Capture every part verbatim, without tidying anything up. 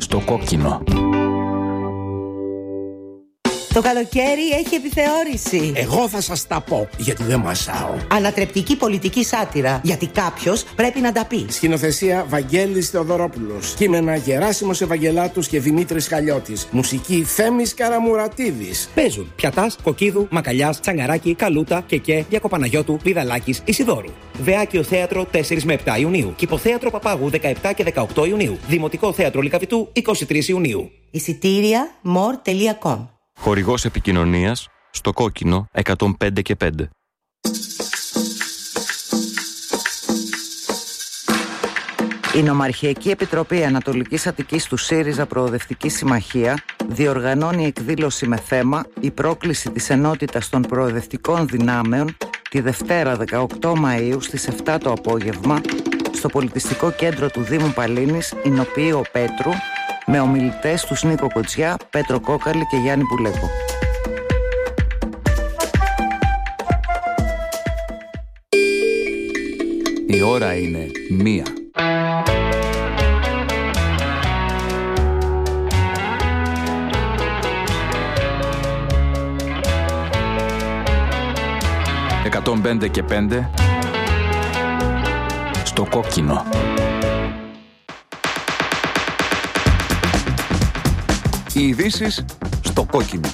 Στο κόκκινο. Το καλοκαίρι έχει επιθεώρηση. Εγώ θα σας τα πω, γιατί δεν μασάω. Ανατρεπτική πολιτική σάτυρα, γιατί κάποιος πρέπει να τα πει. Σκηνοθεσία Βαγγέλης Θεοδωρόπουλος. Κείμενα Γεράσιμος Ευαγγελάτους και Δημήτρης Χαλιώτης. Μουσική Θέμης Καραμουρατίδης. Παίζουν Πιατάς, Κοκκίδου, Μακαλιάς, Τσαγκαράκη, Καλούτα, Κεκέ, Διακοπαναγιώτου, Βιδαλάκης, Ισιδόρου. Βεάκιο Θέατρο τέσσερα με επτά Ιουνίου. Κηποθέατρο Παπάγου δεκαεπτά και δεκαοκτώ Ιουνίου. Δημοτικό Θέατρο Λυκαβητού είκοσι τρεις Ιουνίου. Εισιτήρια μορ τελεία κομ. Χορηγός επικοινωνίας στο κόκκινο εκατόν πέντε και πέντε. Η Νομαρχιακή Επιτροπή Ανατολικής Αττικής του ΣΥΡΙΖΑ Προοδευτική Συμμαχία διοργανώνει εκδήλωση με θέμα «Η πρόκληση της ενότητας των προοδευτικών δυνάμεων» τη Δευτέρα δεκαοκτώ Μαΐου στις επτά το απόγευμα στο Πολιτιστικό Κέντρο του Δήμου Παλίνης, Ηνοποιείο Πέτρου, με ομιλητές τους Νίκο Κοτσιά, Πέτρο Κόκαλη και Γιάννη Πουλέκο. Η ώρα είναι μία. εκατόν πέντε και πέντε στο κόκκινο. Οι ειδήσεις στο κόκκινο.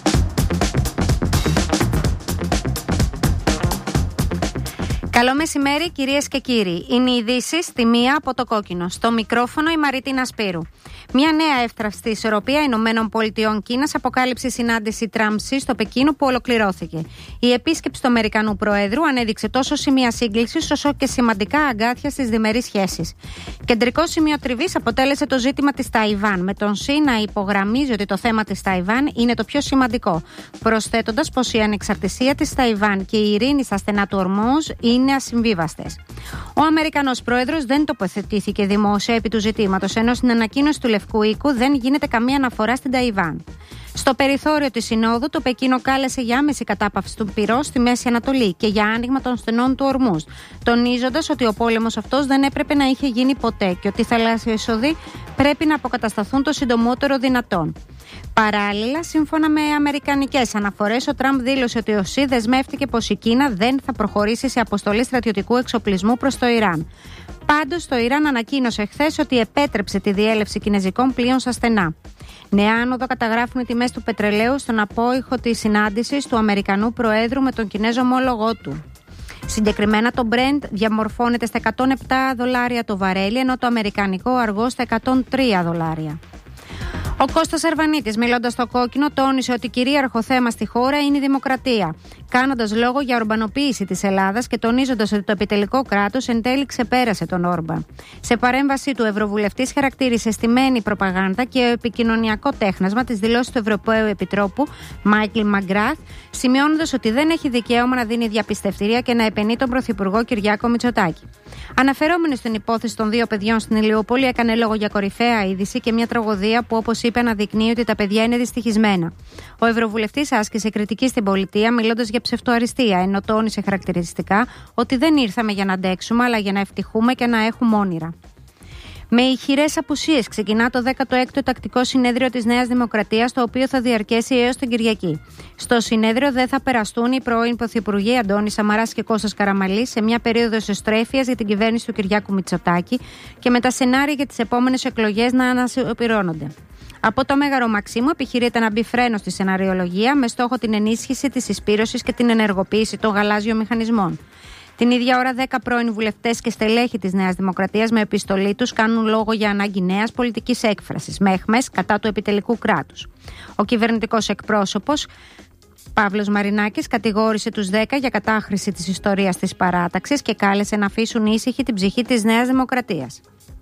Καλό μεσημέρι κυρίες και κύριοι. Είναι οι ειδήσεις στη μία από το κόκκινο. Στο μικρόφωνο η Μαρίτινα Σπύρου. Μια νέα εύθραυστη ισορροπία Ηνωμένων Πολιτειών Κίνας αποκάλυψε συνάντηση Τραμπ-Σι στο Πεκίνο που ολοκληρώθηκε. Η επίσκεψη του Αμερικανού Προέδρου ανέδειξε τόσο σημεία σύγκλησης όσο και σημαντικά αγκάθια στις διμερείς σχέσεις. Κεντρικό σημείο τριβής αποτέλεσε το ζήτημα της Ταϊβάν, με τον Σι να υπογραμμίζει ότι το θέμα της Ταϊβάν είναι το πιο σημαντικό, προσθέτοντας πως η ανεξαρτησία της Ταϊβάν και η ειρήνη στα στενά του Ορμούζ είναι ασυμβίβαστες. Ο Αμερικανός Πρόεδρος δεν τοποθετήθηκε δημόσια επί του ζητήματος, ενώ στην ανακοίνωση του Λευκού Οίκου δεν γίνεται καμία αναφορά στην Ταϊβάν. Στο περιθώριο της Συνόδου, το Πεκίνο κάλεσε για άμεση κατάπαυση του πυρός στη Μέση Ανατολή και για άνοιγμα των στενών του Ορμούζ, τονίζοντας ότι ο πόλεμος αυτός δεν έπρεπε να είχε γίνει ποτέ και ότι οι θαλάσσιες οδοί πρέπει να αποκατασταθούν το συντομότερο δυνατόν. Παράλληλα, σύμφωνα με αμερικανικές αναφορές, ο Τραμπ δήλωσε ότι ο Σι δεσμεύτηκε πως η Κίνα δεν θα προχωρήσει σε αποστολή στρατιωτικού εξοπλισμού προς το Ιράν. Πάντως, το Ιράν ανακοίνωσε χθες ότι επέτρεψε τη διέλευση κινεζικών πλοίων στα στενά. Νέα άνοδο καταγράφουν οι τιμές του πετρελαίου στον απόϊχο της συνάντησης του Αμερικανού Προέδρου με τον Κινέζο ομόλογό του. Συγκεκριμένα το Brent διαμορφώνεται στα εκατόν επτά δολάρια το βαρέλι, ενώ το αμερικανικό αργό στα εκατόν τρία δολάρια. Ο Κώστας Αρβανίτης, μιλώντας στο κόκκινο, τόνισε ότι κυρίαρχο θέμα στη χώρα είναι η δημοκρατία, κάνοντας λόγο για ορμπανοποίηση της Ελλάδας και τονίζοντας ότι το επιτελικό κράτος εν τέλει ξεπέρασε τον Όρμπαν. Σε παρέμβασή του, ο Ευρωβουλευτής χαρακτήρισε στημένη προπαγάνδα και επικοινωνιακό τέχνασμα της δηλώσης του Ευρωπαίου Επιτρόπου Μάικλ Μαγκράθ, σημειώνοντας ότι δεν έχει δικαίωμα να δίνει διαπιστευτήρια και να επενεί τον Πρωθυπουργό Κυριάκο Μητσοτάκη. Αναφερόμενο στην υπόθεση των δύο παιδιών στην Ηλιούπολη, έκανε λόγο για κορυφαία είδηση και μια τραγωδία που, όπως είπε, αναδεικνύει ότι τα παιδιά είναι δυστυχισμένα. Ο Ευρωβουλευτής άσκησε κριτική στην πολιτεία, μιλώντας για ψευτοαριστεία, ενώ τόνισε χαρακτηριστικά ότι δεν ήρθαμε για να αντέξουμε, αλλά για να ευτυχούμε και να έχουμε όνειρα. Με ηχηρές απουσίες ξεκινά το δέκατο έκτο τακτικό συνέδριο της Νέας Δημοκρατίας, το οποίο θα διαρκέσει έως την Κυριακή. Στο συνέδριο δεν θα περαστούν οι πρώην πρωθυπουργοί Αντώνης Σαμαράς και Κώστας Καραμανλής σε μια περίοδο εσωστρέφειας για την κυβέρνηση του Κυριάκου Μητσοτάκη και με τα σενάρια για τις επόμενες εκλογές να ανασωπηρώνονται. Από το Μέγαρο Μαξίμου επιχειρείται να μπει φρένο στη σεναριολογία με στόχο την ενίσχυση της συσπήρωσης και την ενεργοποίηση των γαλάζιων μηχανισμών. Την ίδια ώρα, δέκα πρώην βουλευτές και στελέχη της Νέας Δημοκρατίας με επιστολή τους κάνουν λόγο για ανάγκη νέας πολιτικής έκφρασης, με αιχμές κατά του επιτελικού κράτους. Ο κυβερνητικός εκπρόσωπος Παύλος Μαρινάκης κατηγόρησε τους δέκα για κατάχρηση της ιστορίας της παράταξης και κάλεσε να αφήσουν ήσυχη την ψυχή της Νέας Δημοκρατίας.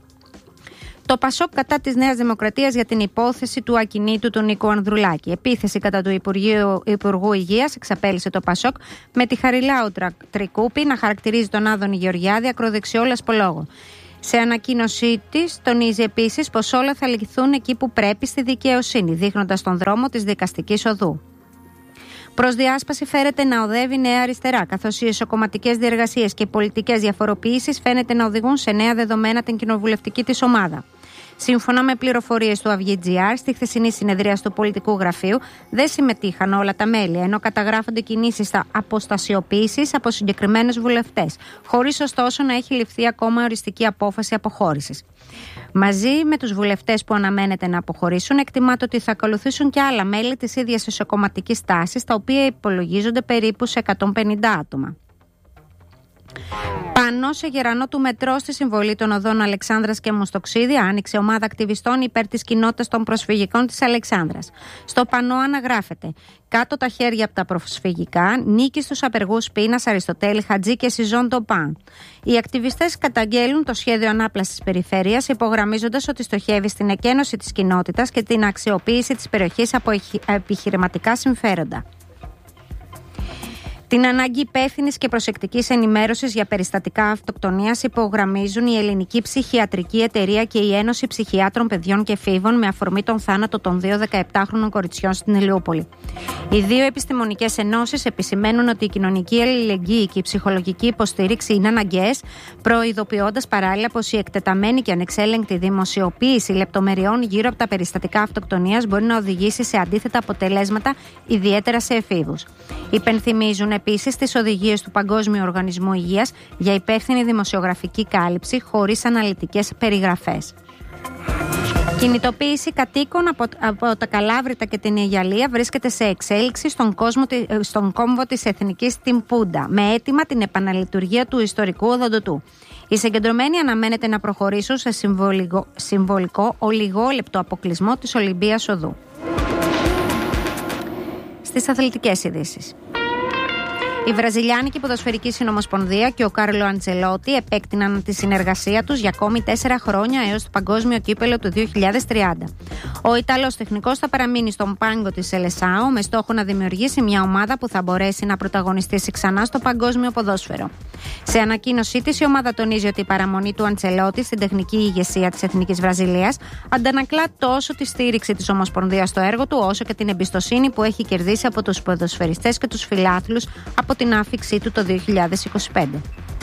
Το Πασόκ κατά της Νέας Δημοκρατίας για την υπόθεση του ακινήτου του Νίκου Ανδρουλάκη. Επίθεση κατά του Υπουργείου, Υπουργού Υγείας εξαπέλυσε το Πασόκ με τη Χαριλάου Τρικούπη να χαρακτηρίζει τον Άδωνη Γεωργιάδη ακροδεξιό λασπολόγο. Σε ανακοίνωσή της τονίζει επίσης πως όλα θα λυθούν εκεί που πρέπει στη δικαιοσύνη, δείχνοντας τον δρόμο της δικαστικής οδού. Προς διάσπαση φέρεται να οδεύει Νέα Αριστερά, καθώς οι εσωκομματικές διεργασίες και οι πολιτικές διαφοροποιήσεις φαίνεται να οδηγούν σε νέα δεδομένα την κοινοβουλευτική της ομάδα. Σύμφωνα με πληροφορίες του Αυγή.gr, στη χθεσινή συνεδρία του πολιτικού γραφείου δεν συμμετείχαν όλα τα μέλη, ενώ καταγράφονται κινήσεις αποστασιοποίησης από συγκεκριμένους βουλευτές, χωρίς ωστόσο να έχει ληφθεί ακόμα οριστική απόφαση αποχώρησης. Μαζί με τους βουλευτές που αναμένεται να αποχωρήσουν, εκτιμάται ότι θα ακολουθήσουν και άλλα μέλη της ίδιας ισοκομματικής τάσης, τα οποία υπολογίζονται περίπου σε εκατόν πενήντα άτομα. Πάνω σε γερανό του μετρό στη συμβολή των οδών Αλεξάνδρας και Μοστοξίδη άνοιξε ομάδα ακτιβιστών υπέρ της κοινότητας των προσφυγικών της Αλεξάνδρας. Στο πανό αναγράφεται: κάτω τα χέρια από τα προσφυγικά, νίκη στους απεργούς πείνας Αριστοτέλη Χατζή και Σιζόν Ντοπάν. Οι ακτιβιστές καταγγέλουν το σχέδιο ανάπλασης της περιφέρειας, υπογραμμίζοντας ότι στοχεύει στην εκένωση της κοινότητας και την αξιοποίηση της περιοχής από επιχειρηματικά συμφέροντα. Την ανάγκη υπεύθυνης και προσεκτικής ενημέρωσης για περιστατικά αυτοκτονίας υπογραμμίζουν η Ελληνική Ψυχιατρική Εταιρεία και η Ένωση Ψυχιάτρων Παιδιών και Εφήβων με αφορμή τον θάνατο των δύο δεκαεπτάχρονων κοριτσιών στην Ηλιούπολη. Οι δύο επιστημονικές ενώσεις επισημαίνουν ότι η κοινωνική αλληλεγγύη και η ψυχολογική υποστήριξη είναι αναγκαίες, προειδοποιώντας παράλληλα πως η εκτεταμένη και ανεξέλεγκτη δημοσιοποίηση λεπτομεριών γύρω από τα περιστατικά αυτοκτονίας μπορεί να οδηγήσει σε αντίθετα αποτελέσματα, ιδιαίτερα σε εφήβους. Υπενθυμίζουν επίσης τις οδηγίες του Παγκόσμιου Οργανισμού Υγείας για υπεύθυνη δημοσιογραφική κάλυψη χωρίς αναλυτικές περιγραφές. Κινητοποίηση κατοίκων από, από τα Καλάβρητα και την Αιγιαλία βρίσκεται σε εξέλιξη στον, κόσμο, στον κόμβο της Εθνικής Τιμπούντα, με αίτημα την επαναλειτουργία του ιστορικού οδοντοτού. Οι συγκεντρωμένοι αναμένεται να προχωρήσουν σε συμβολικό, συμβολικό ολιγόλεπτο αποκλεισμό της Ολυμπίας Οδού. Στις αθλητικές ειδήσεις. Η Βραζιλιάνικη Ποδοσφαιρική Συνομοσπονδία και ο Κάρλο Αντσελότη επέκτηναν τη συνεργασία τους για ακόμη τέσσερα χρόνια έως το Παγκόσμιο Κύπελλο του δύο χιλιάδες τριάντα. Ο Ιταλός τεχνικός θα παραμείνει στον πάγκο της Σελεσάο με στόχο να δημιουργήσει μια ομάδα που θα μπορέσει να πρωταγωνιστήσει ξανά στο παγκόσμιο ποδόσφαιρο. Σε ανακοίνωσή της, η ομάδα τονίζει ότι η παραμονή του Αντσελότη στην τεχνική ηγεσία της Εθνικής Βραζιλίας αντανακλά τόσο τη στήριξη της Ομοσπονδίας στο έργο του, όσο και την εμπιστοσύνη που έχει κερδίσει από τους ποδοσφαιριστές και τους φιλάθλους από την άφιξή του το δύο χιλιάδες είκοσι πέντε.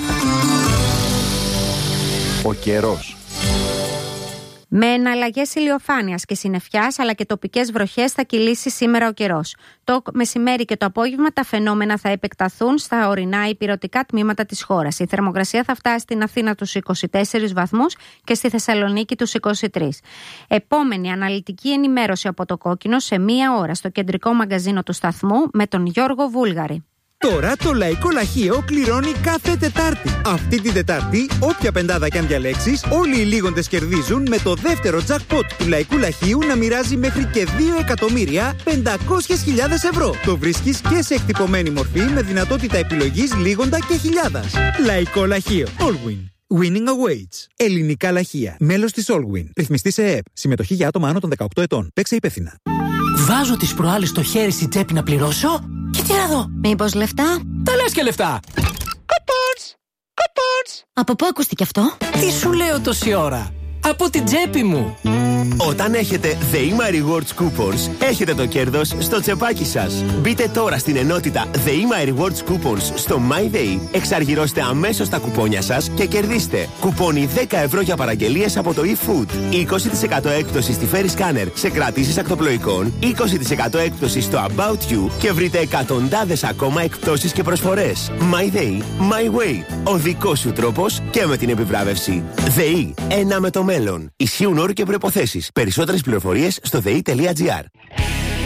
Ο καιρός. Με εναλλαγές ηλιοφάνειας και συννεφιάς αλλά και τοπικές βροχές θα κυλήσει σήμερα ο καιρός. Το μεσημέρι και το απόγευμα τα φαινόμενα θα επεκταθούν στα ορεινά υπηρετικά τμήματα της χώρας. Η θερμοκρασία θα φτάσει στην Αθήνα τους είκοσι τέσσερις βαθμούς και στη Θεσσαλονίκη τους είκοσι τρεις. Επόμενη αναλυτική ενημέρωση από το Κόκκινο σε μία ώρα στο κεντρικό μαγκαζίνο του σταθμού με τον Γιώργο Βούλγαρη. Τώρα το Λαϊκό Λαχείο κληρώνει κάθε Τετάρτη. Αυτή την Τετάρτη, όποια πεντάδα κι αν διαλέξεις, όλοι οι λίγοντες κερδίζουν με το δεύτερο jackpot του Λαϊκού Λαχείου να μοιράζει μέχρι και δύο εκατομμύρια πεντακόσιες χιλιάδες ευρώ. Το βρίσκεις και σε εκτυπωμένη μορφή με δυνατότητα επιλογής λίγοντα και χιλιάδας. Λαϊκό Λαχείο. Allwin. Winning awaits. Ελληνικά λαχεία. Μέλος της Allwin. Ρυθμιστή σε ΕΕΠ. Συμμετοχή για άτομα άνω των δεκαοκτώ ετών. Παίξε υπεύθυνα. Βάζω τις προάλλες το χέρι στην τσέπη να πληρώσω και τι να δω. Μήπως λεφτά? Τα λες και λεφτά. Coupons! Coupons! Από πού ακούστηκε αυτό? Τι σου λέω τόση ώρα? Από την τσέπη μου. Όταν έχετε ΔΕΗΜΑ Rewards Coupons, έχετε το κέρδος στο τσεπάκι σας. Μπείτε τώρα στην ενότητα ΔΕΗΜΑ Rewards Coupons στο MyDay, εξαργυρώστε αμέσως τα κουπόνια σας και κερδίστε κουπόνι δέκα ευρώ για παραγγελίες από το eFood, είκοσι τοις εκατό έκπτωση στη Ferry Scanner σε κρατήσεις ακτοπλοϊκών, είκοσι τοις εκατό έκπτωση στο About You και βρείτε εκατοντάδες ακόμα εκπτώσεις και προσφορές. MyDay, My Way. Ο δικός σου τρόπος και με την επιβράβευση. ΔΕΗ. Ένα με το μέλλον. Ισχύουν όροι και προϋποθέσεις. Περισσότερες πληροφορίες στο δε ι τελεία τζι άρ.